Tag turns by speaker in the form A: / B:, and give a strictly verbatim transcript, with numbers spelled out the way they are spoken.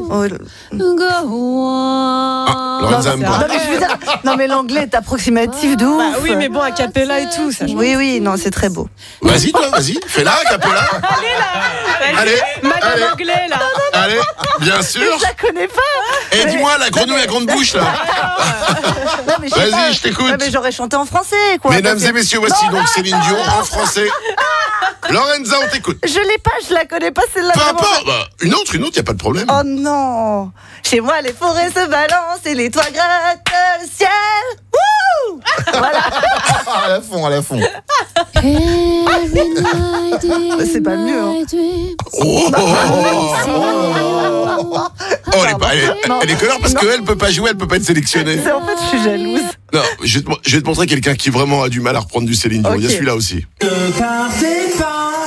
A: Oh, le-
B: Ah, Lorenza aime
A: non,
B: pas.
A: mais je veux dire, non, mais l'anglais est approximatif de ouf.
C: Bah oui, mais bon, a cappella et tout, ça.
A: Oui, oui, non, c'est très beau.
B: Vas-y, toi, vas-y, fais-la, Capella. Allez,
C: Madame
B: allez.
C: anglais, là.
B: Allez, bien sûr.
A: Je la connais pas.
B: Et dis-moi, la grenouille à grande bouche, là.
A: Non, mais je sais
B: Vas-y,
A: pas.
B: je t'écoute.
A: Ouais, mais j'aurais chanté en français, quoi.
B: Mesdames
A: parce que-
B: et messieurs, voici donc Céline Dion en français. Lorenza, on t'écoute.
A: Je l'ai pas, je la connais pas, celle-là.
B: Peu
A: vraiment.
B: importe, bah, une autre, une autre, y a pas de problème.
A: Oh non. Chez moi, les forêts se balancent et les toits grattent le ciel. Wouh. Voilà.
B: À la fond, à la fond.
A: C'est pas mieux, hein.
B: Oh, oh, oh, oh, elle est, pas, elle, est, elle est connard parce qu'elle peut pas jouer, elle peut pas être sélectionnée.
A: C'est en fait, je suis jalouse.
B: Non, je vais te, je vais te montrer quelqu'un qui vraiment a du mal à reprendre du Céline Dion. Il y a
A: Ok.
B: celui-là aussi.
D: Ne partez pas.